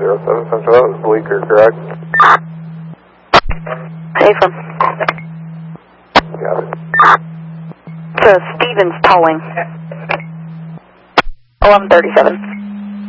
07 Central, that was Bleecker, correct? Hey, from. Got it. To Stevens towing. 1137.